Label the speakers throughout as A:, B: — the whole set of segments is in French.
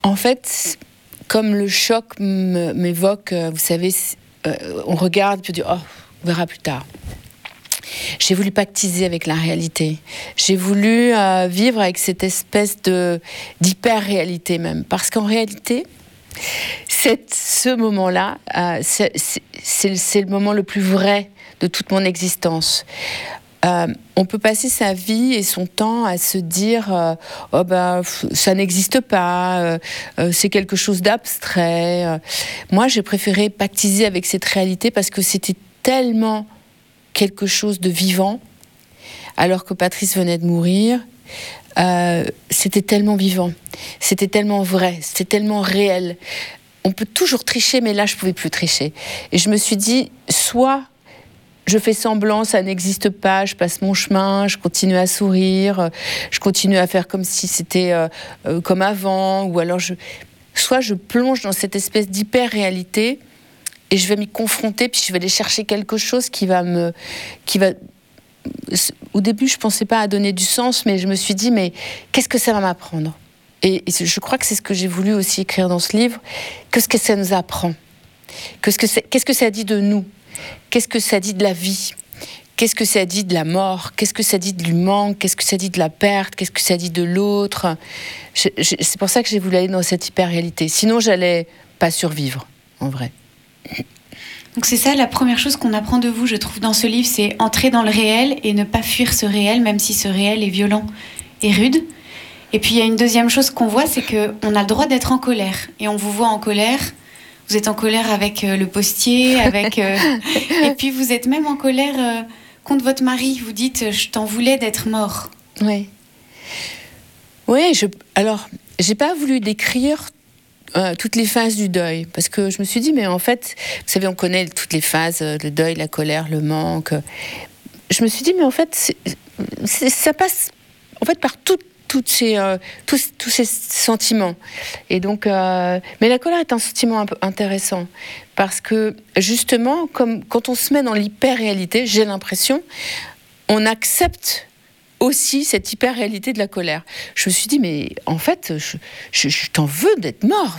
A: En fait, comme le choc m'évoque, vous savez, on regarde puis on dit « Oh, on verra plus tard ». J'ai voulu pactiser avec la réalité. J'ai voulu vivre avec cette espèce d'hyper-réalité même. Parce qu'en réalité, ce moment-là, c'est le moment le plus vrai de toute mon existence. On peut passer sa vie et son temps à se dire oh ben, ça n'existe pas, c'est quelque chose d'abstrait. Moi, j'ai préféré pactiser avec cette réalité parce que c'était tellement quelque chose de vivant, alors que Patrice venait de mourir. C'était tellement vivant, c'était tellement vrai, c'était tellement réel. On peut toujours tricher, mais là, je ne pouvais plus tricher. Et je me suis dit, soit je fais semblant, ça n'existe pas, je passe mon chemin, je continue à sourire, je continue à faire comme si c'était comme avant, ou alors soit je plonge dans cette espèce d'hyper-réalité, et je vais m'y confronter, puis je vais aller chercher quelque chose qui va... Au début, je ne pensais pas à donner du sens, mais je me suis dit, mais qu'est-ce que ça va m'apprendre ? Et je crois que c'est ce que j'ai voulu aussi écrire dans ce livre. Qu'est-ce que ça nous apprend ? Qu'est-ce que ça dit de nous ? Qu'est-ce que ça dit de la vie ? Qu'est-ce que ça dit de la mort ? Qu'est-ce que ça dit du manque ? Qu'est-ce que ça dit de la perte ? Qu'est-ce que ça dit de l'autre ? C'est pour ça que j'ai voulu aller dans cette hyper-réalité. Sinon, j'allais pas survivre, en vrai.
B: Donc c'est ça la première chose qu'on apprend de vous, je trouve, dans ce livre, c'est entrer dans le réel et ne pas fuir ce réel, même si ce réel est violent et rude. Et puis il y a une deuxième chose qu'on voit, c'est qu'on a le droit d'être en colère. Et on vous voit en colère, vous êtes en colère avec le postier, et puis vous êtes même en colère contre votre mari. Vous dites, je t'en voulais d'être mort.
A: Oui. Oui, alors, j'ai pas voulu décrire toutes les phases du deuil, parce que je me suis dit, mais en fait, vous savez, on connaît toutes les phases, le deuil, la colère, le manque. Je me suis dit, mais en fait, ça passe en fait par tous ces sentiments. Et donc, mais la colère est un sentiment un peu intéressant, parce que justement, comme quand on se met dans l'hyper-réalité, j'ai l'impression, on accepte aussi cette hyper-réalité de la colère. Je me suis dit, mais en fait, je t'en veux d'être mort.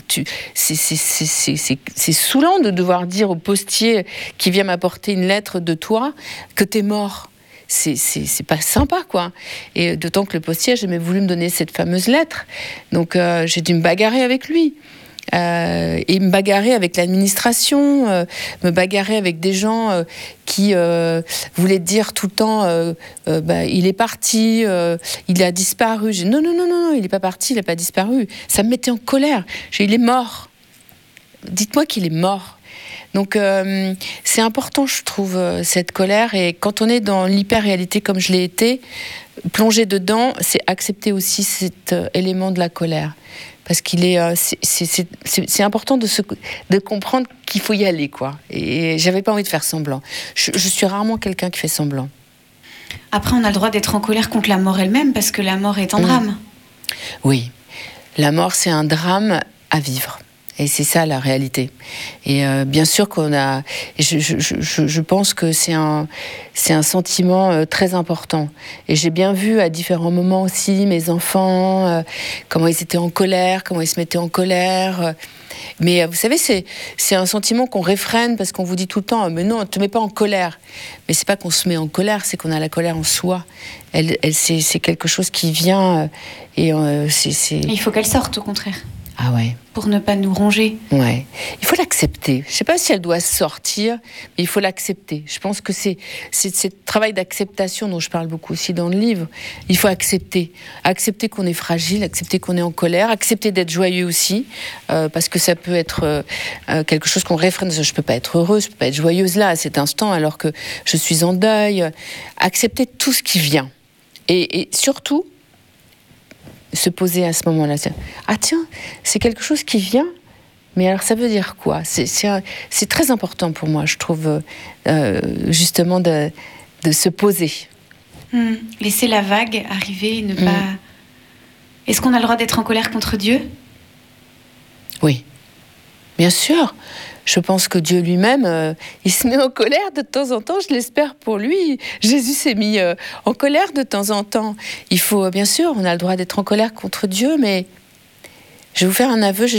A: C'est saoulant de devoir dire au postier qui vient m'apporter une lettre de toi que t'es mort. C'est pas sympa, quoi. Et d'autant que le postier a jamais voulu me donner cette fameuse lettre. Donc, j'ai dû me bagarrer avec lui. Et me bagarrer avec l'administration, me bagarrer avec des gens qui voulaient dire tout le temps il est parti, il a disparu. J'ai dit, non, il n'est pas parti, il n'a pas disparu. Ça me mettait en colère. J'ai dit, il est mort. Dites-moi qu'il est mort. Donc c'est important, je trouve, cette colère. Et quand on est dans l'hyper-réalité comme je l'ai été, plonger dedans, c'est accepter aussi cet élément de la colère. Parce qu'il est, c'est important de comprendre qu'il faut y aller, quoi. Et j'avais pas envie de faire semblant. Je suis rarement quelqu'un qui fait semblant.
B: Après, on a le droit d'être en colère contre la mort elle-même, parce que la mort est un drame.
A: Oui, la mort, c'est un drame à vivre. Et c'est ça la réalité. Et bien sûr qu'on a... Je pense que c'est un sentiment très important. Et j'ai bien vu à différents moments aussi mes enfants, comment ils étaient en colère, comment ils se mettaient en colère. Mais vous savez, c'est un sentiment qu'on réfrène parce qu'on vous dit tout le temps « Mais non, ne te mets pas en colère ». Mais c'est pas qu'on se met en colère, c'est qu'on a la colère en soi. C'est quelque chose qui vient et
B: Il faut qu'elle sorte, au contraire.
A: Ah ouais.
B: Pour ne pas nous ronger.
A: Ouais. Il faut l'accepter. Je ne sais pas si elle doit sortir, mais il faut l'accepter. Je pense que c'est ce travail d'acceptation dont je parle beaucoup aussi dans le livre. Il faut accepter. Accepter qu'on est fragile, accepter qu'on est en colère, accepter d'être joyeux aussi, parce que ça peut être quelque chose qu'on réfrène. Je ne peux pas être heureuse, je ne peux pas être joyeuse là, à cet instant, alors que je suis en deuil. Accepter tout ce qui vient. Et surtout, se poser à ce moment-là. Ah tiens, c'est quelque chose qui vient, mais alors ça veut dire quoi ? C'est très important pour moi, je trouve, justement, de se poser.
B: Laisser la vague arriver, ne pas... Est-ce qu'on a le droit d'être en colère contre Dieu ?
A: Oui, bien sûr. Je pense que Dieu lui-même, il se met en colère de temps en temps, je l'espère pour lui. Jésus s'est mis en colère de temps en temps. Il faut, bien sûr, on a le droit d'être en colère contre Dieu, mais Je vais vous faire un aveu, j'ai